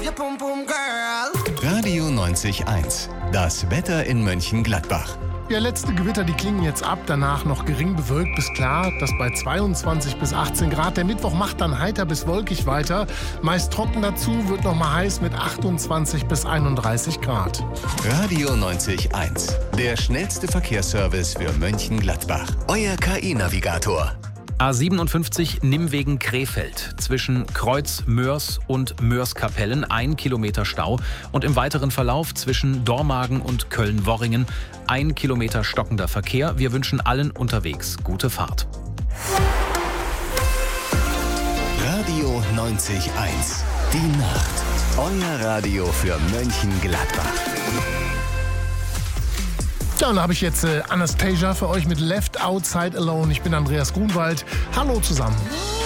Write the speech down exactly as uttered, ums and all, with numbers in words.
Radio neunzig Komma eins. Das Wetter in Mönchengladbach. Ja, letzte Gewitter, die klingen jetzt ab. Danach noch gering bewölkt bis klar. Das bei zweiundzwanzig bis achtzehn Grad. Der Mittwoch macht dann heiter bis wolkig weiter. Meist trocken dazu, wird noch mal heiß mit achtundzwanzig bis einunddreißig Grad. Radio neunzig Komma eins. Der schnellste Verkehrsservice für Mönchengladbach. Euer K I-Navigator. A siebenundfünfzig Nimmwegen-Krefeld. Zwischen Kreuz-Mörs und Mörs-Kapellen ein Kilometer Stau. Und im weiteren Verlauf zwischen Dormagen und Köln-Worringen ein Kilometer stockender Verkehr. Wir wünschen allen unterwegs gute Fahrt. Radio neunzig Komma eins. Die Nacht. Euer Radio für Mönchengladbach. Ja, und da habe ich jetzt äh, Anastasia für euch mit Left Outside Alone. Ich bin Andreas Grunwald. Hallo zusammen.